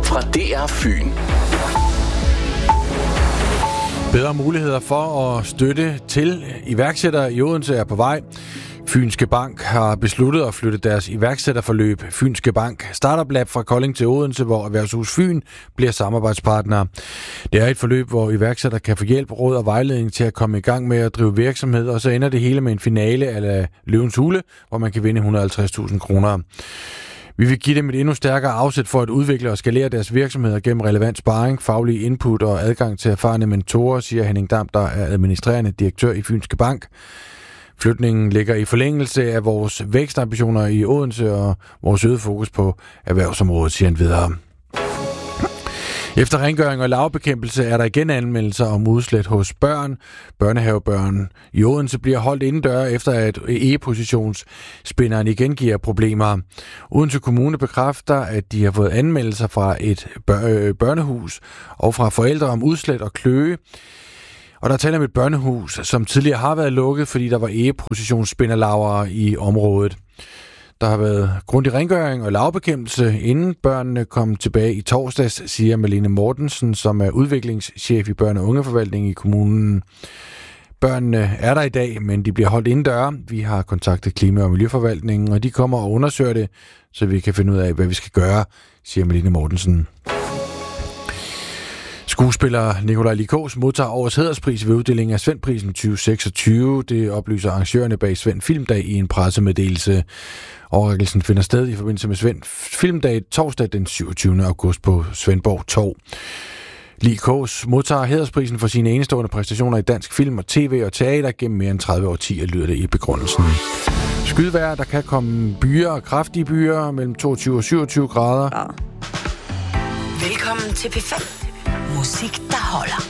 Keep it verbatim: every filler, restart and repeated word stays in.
fra D R Fyn. Bedre muligheder for at støtte til iværksættere i Odense er på vej. Fynske Bank har besluttet at flytte deres iværksætterforløb Fynske Bank Startup Lab fra Kolding til Odense, hvor Erhvervshus Fyn bliver samarbejdspartner. Det er et forløb, hvor iværksættere kan få hjælp, råd og vejledning til at komme i gang med at drive virksomhed, og så ender det hele med en finale af Løvens Hule, hvor man kan vinde et hundrede og halvtreds tusind kroner. Vi vil give dem et endnu stærkere afsæt for at udvikle og skalere deres virksomheder gennem relevant sparring, faglig input og adgang til erfarne mentorer, siger Henning Dam, der er administrerende direktør i Fynske Bank. Flytningen ligger i forlængelse af vores vækstambitioner i Odense og vores øget fokus på erhvervsområdet, siger han videre. Efter rengøring og lavbekæmpelse er der igen anmeldelser om udslæt hos børn. Børnehavebørn i Odense bliver holdt indendør, efter at e-positionsspinderen igen giver problemer. Odense Kommune bekræfter, at de har fået anmeldelser fra et børnehus og fra forældre om udslæt og kløe. Og der taler om et børnehus, som tidligere har været lukket, fordi der var e-positionsspinderlavere i området. Der har været grundig rengøring og lavbekæmpelse, inden børnene kom tilbage i torsdags, siger Malene Mortensen, som er udviklingschef i børne- og ungeforvaltningen i kommunen. Børnene er der i dag, men de bliver holdt indendør. Vi har kontaktet Klima- og Miljøforvaltningen, og de kommer og undersøger det, så vi kan finde ud af, hvad vi skal gøre, siger Malene Mortensen. Skuespiller Nikolaj Likos modtager årets hæderspris ved uddelingen af Svendprisen tyve seksogtyve. Det oplyser arrangørerne bag Svend Filmdag i en pressemeddelelse. Overrækkelsen finder sted i forbindelse med Svend Filmdag torsdag den syvogtyvende august på Svendborg Torv. Likos modtager hædersprisen for sine enestående præstationer i dansk film og tv og teater gennem mere end tredive årtier, lyder det i begrundelsen. Skydevejr, der kan komme byer og kraftige byer mellem toogtyve og syvogtyve grader. Ja. Velkommen til P fem. Musik, der holder.